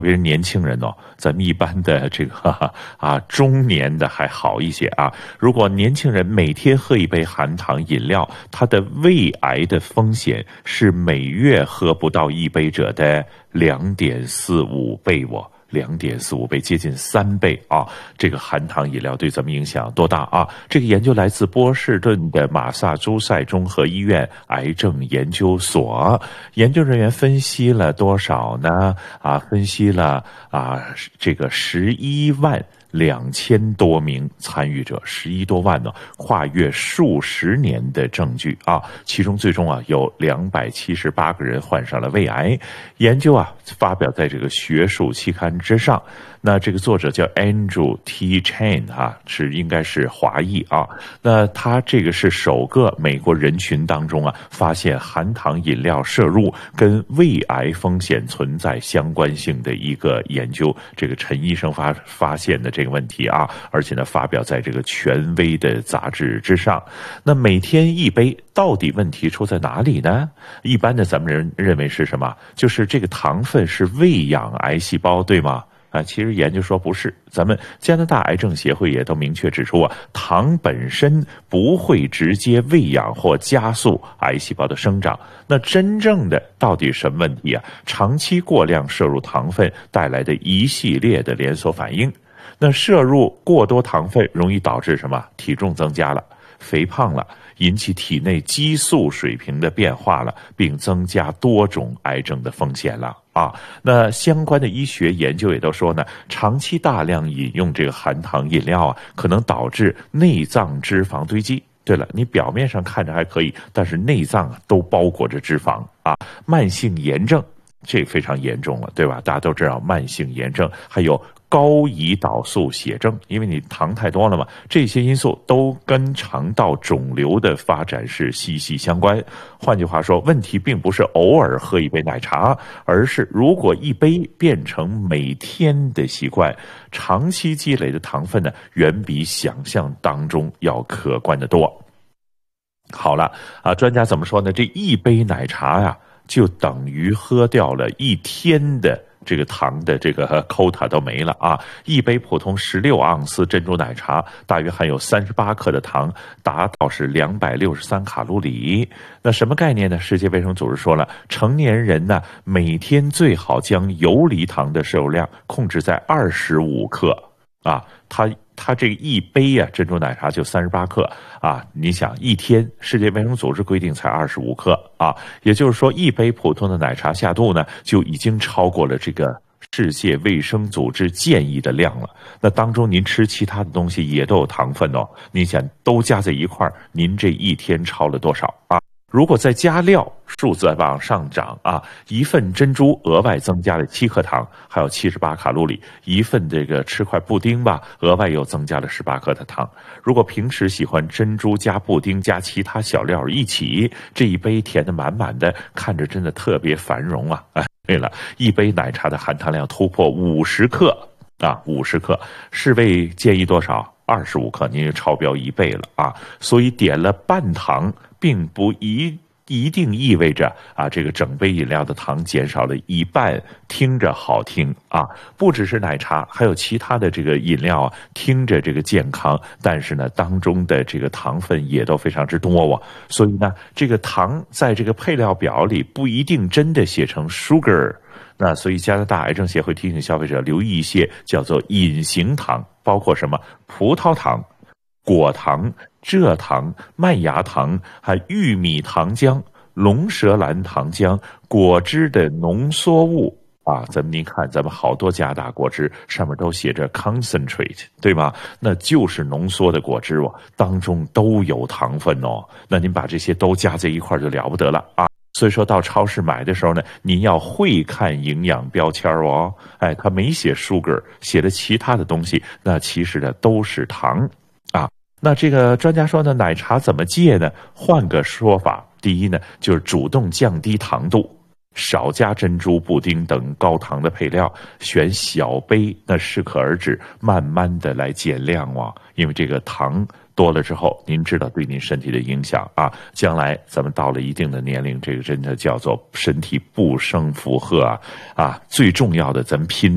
别是年轻人哦，咱们一般的这个中年的还好一些啊。如果年轻人每天喝一杯含糖饮料，他的胃癌的风险是每月喝不到一杯者的2.45倍哦。2.45倍，接近3倍啊！这个含糖饮料对咱们影响多大啊？这个研究来自波士顿的马萨诸塞综合医院癌症研究所，研究人员分析了多少呢？分析了这个11万2000多名参与者，11多万呢，跨越数十年的证据啊，其中最终有278个人患上了胃癌。研究发表在这个学术期刊之上。那这个作者叫 Andrew T. Chen 应该是华裔啊。那他这个是首个美国人群当中发现含糖饮料摄入跟胃癌风险存在相关性的一个研究。这个陈医生发现的这个问题而且呢发表在这个权威的杂志之上。那每天一杯，到底问题出在哪里呢？一般的咱们人认为是什么？就是这个糖分是喂养癌细胞，对吗？其实研究说不是，咱们加拿大癌症协会也都明确指出糖本身不会直接喂养或加速癌细胞的生长。那真正的到底什么问题长期过量摄入糖分带来的一系列的连锁反应。那摄入过多糖分容易导致什么？体重增加了，肥胖了，引起体内激素水平的变化了，并增加多种癌症的风险了那相关的医学研究也都说呢，长期大量饮用这个含糖饮料可能导致内脏脂肪堆积。对了，你表面上看着还可以，但是内脏都包裹着脂肪慢性炎症，这非常严重了，对吧？大家都知道慢性炎症，还有高胰岛素血症，因为你糖太多了嘛，这些因素都跟肠道肿瘤的发展是息息相关。换句话说，问题并不是偶尔喝一杯奶茶，而是如果一杯变成每天的习惯，长期积累的糖分呢，远比想象当中要可观的多。好了专家怎么说呢？这一杯奶茶就等于喝掉了一天的这个糖的这个 quota 都没了一杯普通16盎司珍珠奶茶大约含有38克的糖，达到是263卡路里。那什么概念呢？世界卫生组织说了，成年人呢每天最好将游离糖的摄入量控制在25克它这个一杯珍珠奶茶就38克你想一天世界卫生组织规定才25克也就是说一杯普通的奶茶下肚呢就已经超过了这个世界卫生组织建议的量了。那当中您吃其他的东西也都有糖分你想都加在一块儿，您这一天超了多少如果再加料，数字往上涨一份珍珠额外增加了7克糖，还有78卡路里。一份这个吃块布丁吧，额外又增加了18克的糖。如果平时喜欢珍珠加布丁加其他小料一起，这一杯甜的满满的，看着真的特别繁荣对了，一杯奶茶的含糖量突破50克50克，世卫建议多少？25克，您就超标1倍了所以点了半糖并不一定意味着这个整杯饮料的糖减少了一半，听着好听不只是奶茶，还有其他的这个饮料听着这个健康，但是呢当中的这个糖分也都非常之多所以呢这个糖在这个配料表里不一定真的写成 sugar。那所以加拿大癌症协会提醒消费者留意一些叫做隐形糖，包括什么葡萄糖、果糖、蔗糖、麦芽糖，还玉米糖浆、龙舌兰糖浆、果汁的浓缩物您看咱们好多加拿大果汁上面都写着 concentrate， 对吗？那就是浓缩的果汁当中都有糖分那您把这些都加在一块就了不得了所以说到超市买的时候呢，您要会看营养标签它没写 sugar， 写的其他的东西，那其实呢都是糖那这个专家说呢，奶茶怎么戒呢？换个说法，第一呢，就是主动降低糖度，少加珍珠、布丁等高糖的配料，选小杯，那适可而止，慢慢的来减量因为这个糖多了之后，您知道对您身体的影响将来咱们到了一定的年龄，这个真的叫做身体不胜负荷最重要的咱们拼